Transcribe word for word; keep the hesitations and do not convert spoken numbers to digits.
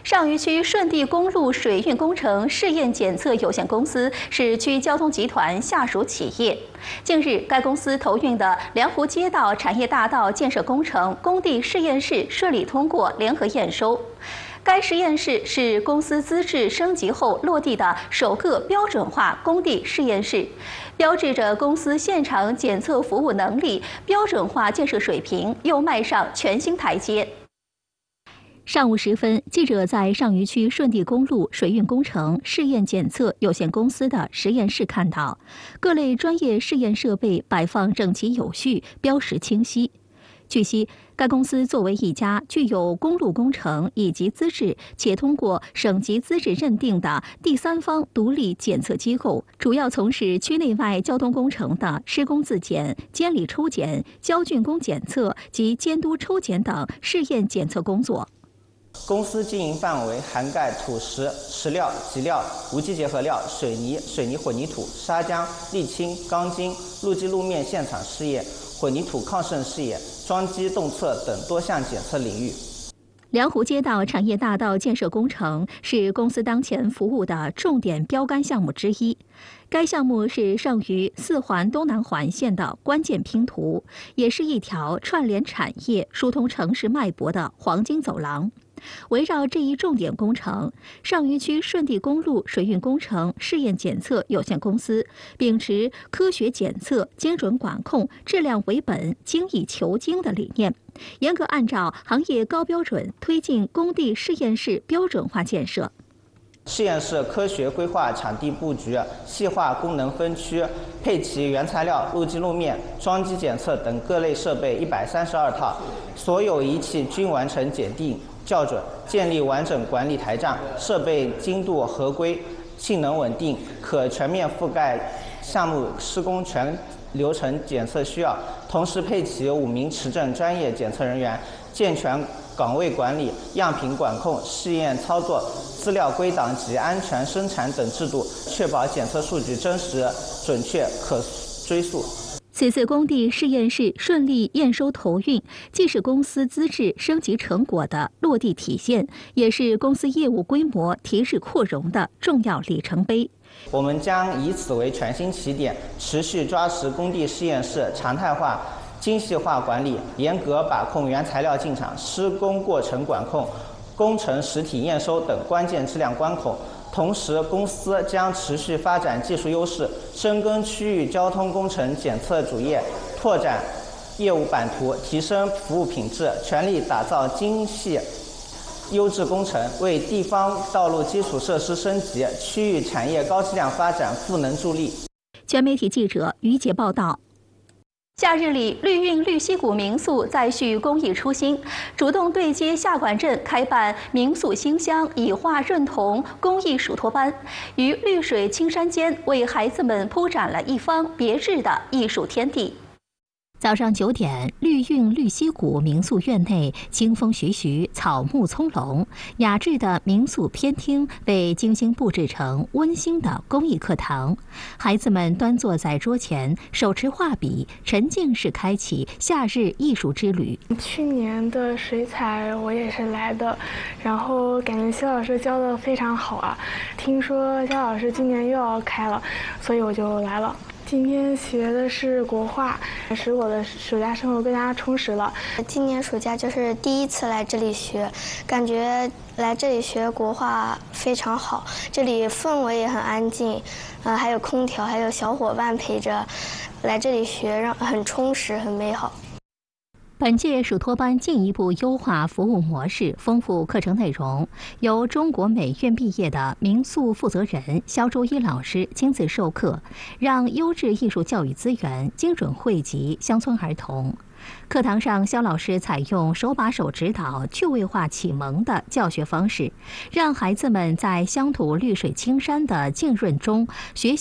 上虞区顺地公路水运工程试验检测有限公司是区交通集团下属企业。近日，该公司投运的良湖街道产业大道建设工程工地试验室顺利通过联合验收。该实验室是公司资质升级后落地的首个标准化工地试验室，标志着公司现场检测服务能力、标准化建设水平又迈上全新台阶。上午时分，记者在上虞区顺地公路水运工程试验检测有限公司的实验室看到，各类专业试验设备摆放整齐有序，标识清晰。据悉，该公司作为一家具有公路工程以及资质且通过省级资质认定的第三方独立检测机构，主要从事区内外交通工程的施工自检、监理抽检、交竣工检测及监督抽检等试验检测工作。 公司经营范围涵盖土石、石料、瘠料、无机结合料、水泥、水泥混凝土、砂浆、沥青、钢筋、路基路面现场试验、混凝土抗渗试验、桩基动测等多项检测领域。 良湖街道产业大道建设工程是公司当前服务的重点标杆项目之一。该项目是上虞四环东南环线的关键拼图，也是一条串联产业、疏通城市脉搏的黄金走廊。围绕这一重点工程，上虞区顺地公路水运工程试验检测有限公司秉持科学检测、精准管控、质量为本、精益求精的理念，严格按照行业高标准推进工地试验室标准化建设。 试验室科学规划场地布局，细化功能分区，配齐原材料、路基路面、桩基检测等各类设备一百三十二套，所有仪器均完成检定校准，建立完整管理台账，设备精度合规，性能稳定，可全面覆盖项目施工全流程检测需要。同时配齐五名持证专业检测人员，健全岗位管理、样品管控、试验操作、资料归档及安全生产等制度，确保检测数据真实、准确、可追溯。 此次工地试验室顺利验收投运，既是公司资质升级成果的落地体现，也是公司业务规模提质扩容的重要里程碑。 我们将以此为全新起点，持续抓实工地试验室常态化、精细化管理，严格把控原材料进场、施工过程管控、工程实体验收等关键质量关口。同时，公司将持续发展技术优势，深耕区域交通工程检测主业，拓展业务版图，提升服务品质，全力打造精细优质工程，为地方道路基础设施升级、区域产业高质量发展赋能助力。 全媒体记者于杰报道。假日里，绿韵绿溪谷民宿再续公益初心，主动对接下馆镇开办民宿馨香以画润童公益暑托班，于绿水青山间为孩子们铺展了一方别致的艺术天地。早上九点，绿韵绿溪谷民宿院内清风徐徐，草木葱茏，雅致的民宿偏厅被精心布置成温馨的公益课堂。孩子们端坐在桌前，手持画笔，沉浸式开启夏日艺术之旅。 去年的水彩我也是来的，然后感觉肖老师教的非常好啊。听说肖老师今年又要开了，所以我就来了。今天学的是国画，使我的暑假生活更加充实了。 今年暑假就是第一次来这里学，感觉来这里学国画非常好，这里氛围也很安静，呃，还有空调，还有小伙伴陪着，来这里学让很充实，很美好。 本届暑托班进一步优化服务模式，丰富课程内容，由中国美院毕业的民宿负责人肖周一老师亲自授课，让优质艺术教育资源精准惠及乡村儿童。课堂上，肖老师采用手把手指导、趣味化启蒙的教学方式，让孩子们在乡土绿水青山的浸润中学习